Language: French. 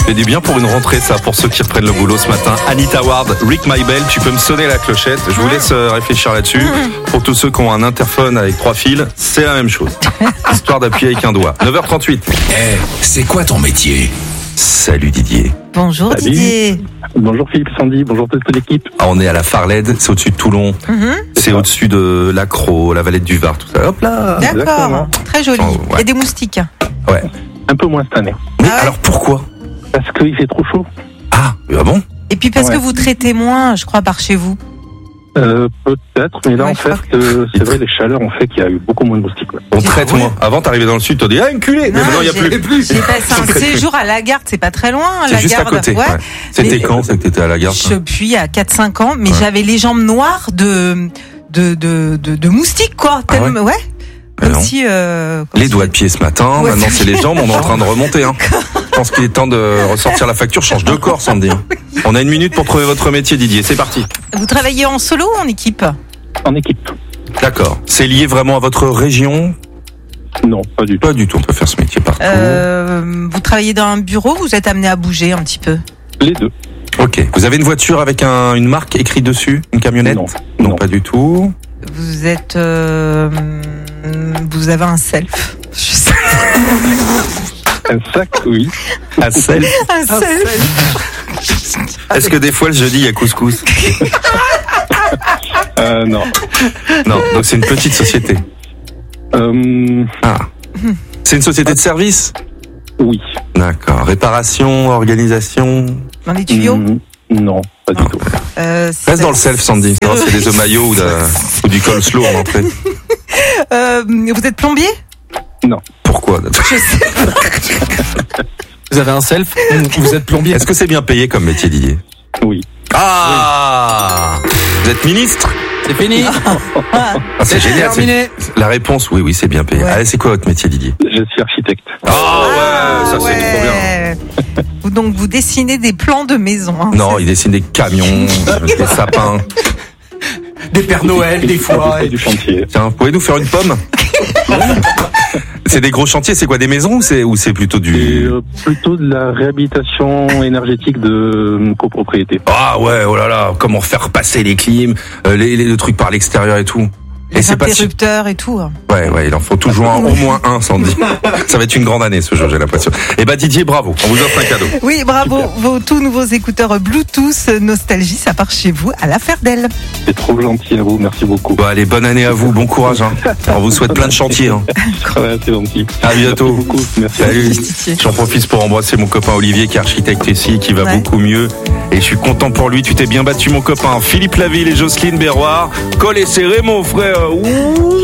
fait du bien pour une rentrée, ça, pour ceux qui reprennent le boulot ce matin. Anita Ward, Rick My Bell, tu peux me sonner la clochette. Je vous laisse réfléchir là-dessus. Pour tous ceux qui ont un interphone avec 3 fils, c'est la même chose. Histoire d'appuyer avec un doigt. 9h38. C'est quoi ton métier ? Salut Didier. Bonjour Salut. Didier. Bonjour Philippe, Sandy, bonjour toute l'équipe. Ah, on est à la Farled, c'est au-dessus de Toulon. C'est au-dessus de l'Accro, la Valette du Var, tout ça. Hop là. D'accord, exactement. très joli. Oh, ouais. Il y a des moustiques. Ouais. Un peu moins cette année. Mais Ah ouais. alors pourquoi? Parce qu'il fait trop chaud. Ah bon? Et puis parce Ouais. que vous traitez moins, je crois, par chez vous. Peut-être, mais là Ouais, en je fait, crois c'est vrai, les chaleurs ont fait qu'il y a eu beaucoup moins de moustiques. Ouais. On traite moins. Avant, t'arrivais dans le sud, t'as dit, ah, enculé. Mais maintenant, il n'y a plus. J'ai passé un séjour à Lagarde, c'est pas très loin, C'est Lagarde. juste à côté. Ouais. Ouais. C'était Mais- quand, c'est que t'étais à la gare? Depuis il y a 4-5 ans, mais Ouais. j'avais les jambes noires de moustiques, quoi. Ah Tellement, ouais. Mais Comme non. si, comme Les si- doigts de pied ce matin, Ouais, maintenant c'est- c'est les jambes, on est en train de remonter. Hein. Je pense qu'il est temps de ressortir la facture, change de corps, sans me dire. On a 1 minute pour trouver votre métier, Didier, c'est parti. Vous travaillez en solo ou en équipe? En équipe. D'accord. C'est lié vraiment à votre région? Non, pas du tout. Pas du tout, on peut faire ce métier partout. Vous travaillez dans un bureau, vous êtes amené à bouger un petit peu? Les deux. Ok. Vous avez une voiture avec une marque écrite dessus? Une camionnette? Non. Non, Non. pas du tout. Vous êtes, vous avez un self. Je sais. Un sac, oui. Un self. Un self. Est-ce que des fois le jeudi il y a couscous? Non. Non, donc c'est une petite société. Ah. C'est une société de service? Oui. D'accord. Réparation, organisation. Dans les tuyaux? Non, pas du tout. Reste dans le self, Sandy. Non, c'est des œufs maillots ou du coleslaw en entrée. Vous êtes plombier? Non. Pourquoi? Je sais. Vous avez un self, vous êtes plombier. Est-ce que c'est bien payé comme métier, Didier? Oui. Ah! Vous êtes ministre? C'est fini. Ah, c'est génial. terminé. La réponse, oui, c'est bien payé. Ouais. Allez, c'est quoi votre métier, Didier? Je suis architecte. Ah ouais, ça c'est trop bien. Vous, donc vous dessinez des plans de maison. Hein, Non, il dessine des camions, des sapins. Des Pères Noël, des fois. Pas du chantier. Tiens, vous pouvez nous faire une pomme? C'est des gros chantiers, c'est quoi, des maisons ou c'est plutôt C'est du... plutôt de la réhabilitation énergétique de copropriété. Ah ouais, oh là là, comment faire passer les clims, les trucs par l'extérieur et tout. Et les c'est pas si... interrupteurs et tout. Hein. Ouais, il en faut toujours au moins un, Sandy. Ça va être une grande année ce jour, j'ai l'impression. Eh ben Didier, bravo, on vous offre un cadeau. Oui, bravo. Vos tout nouveaux écouteurs Bluetooth Nostalgie, ça part chez vous à la Ferdelle. C'est trop gentil à vous, merci beaucoup. Bon, allez, bonne année à vous, bon courage. Hein. On vous souhaite plein de chantiers. Hein. Ouais, c'est gentil. À bientôt. Merci beaucoup. Merci. Salut. Didier. J'en profite pour embrasser mon copain Olivier qui est architecte ici, qui va Ouais. beaucoup mieux. Et je suis content pour lui. Tu t'es bien battu, mon copain. Philippe Laville et Jocelyne Berroir. Col et serré, mon frère. Ouh.